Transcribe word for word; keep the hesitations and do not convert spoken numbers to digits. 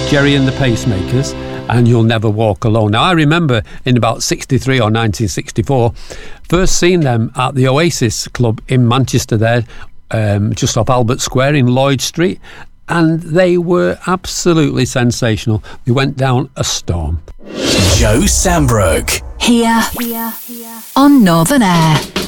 Jerry and the Pacemakers and You'll Never Walk Alone. Now, I remember in about sixty-three or nineteen sixty-four, first seeing them at the Oasis Club in Manchester there, um, just off Albert Square in Lloyd Street, and they were absolutely sensational. They went down a storm. Joe Sambrook. Here, here, here. On Northern Air.